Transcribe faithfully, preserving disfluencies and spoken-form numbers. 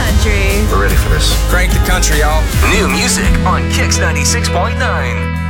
country. We're ready for this. Crank the country, y'all. New music on Kix ninety-six point nine.